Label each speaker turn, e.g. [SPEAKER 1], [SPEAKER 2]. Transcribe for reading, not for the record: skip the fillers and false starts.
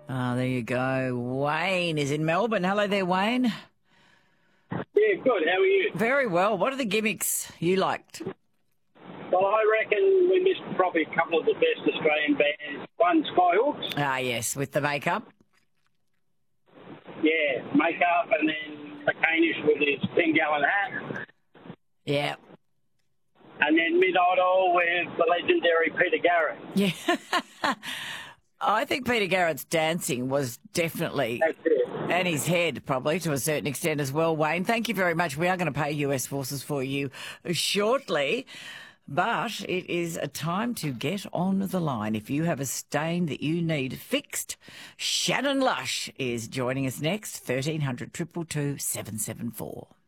[SPEAKER 1] Oh, there you go. Wayne is in Melbourne. Hello there, Wayne.
[SPEAKER 2] Yeah, good. How are you?
[SPEAKER 1] Very well. What are the gimmicks you liked?
[SPEAKER 2] Well, I reckon we missed probably a couple of the best Australian bands. One, Skyhawks.
[SPEAKER 1] Ah, yes, with the makeup.
[SPEAKER 2] Yeah, makeup, and then McCanish with his 10-gallon hat.
[SPEAKER 1] Yeah.
[SPEAKER 2] And then Mid-Idol with the legendary Peter Garrett.
[SPEAKER 1] Yeah. I think Peter Garrett's dancing was definitely,
[SPEAKER 2] That's it.
[SPEAKER 1] and his head probably to a certain extent as well, Wayne. Thank you very much. We are going to pay US Forces for you shortly, but it is a time to get on the line. If you have a stain that you need fixed, Shannon Lush is joining us next, 1300 222 774.